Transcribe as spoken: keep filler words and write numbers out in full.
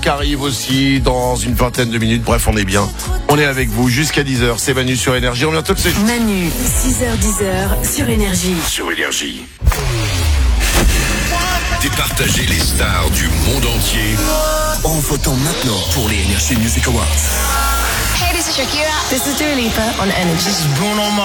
qui arrive aussi dans une vingtaine de minutes. Bref, on est bien. On est avec vous jusqu'à dix heures. C'est Manu sur Énergie. On vient tout de suite. Manu, six heures dix heures sur Énergie. Sur Énergie. Départager les stars du monde entier en votant maintenant pour les Energy Music Awards. Hey, this is Shakira. This is Dua Lipa on Energy. This is Bruno Mars.